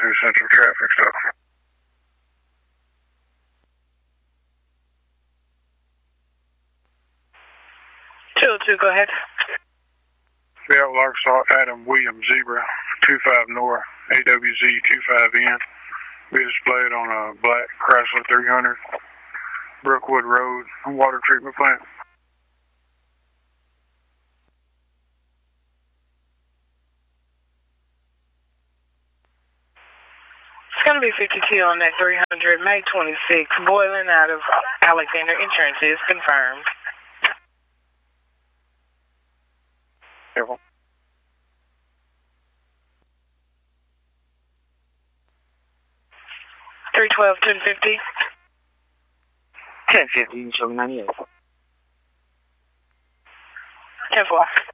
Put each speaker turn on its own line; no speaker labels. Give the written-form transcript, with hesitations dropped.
202 Central Traffic Stop.
202, go ahead.
Seattle, Arkansas, Adam Williams Zebra, 25 North, AWZ 25N. Be displayed on a black Chrysler 300, Brookwood Road, water treatment plant.
It's going to be 52 on that 300, May 26, boiling out of Alexander. Insurance is confirmed.
Careful.
312, 1050.
1050, showing 98.
10-4.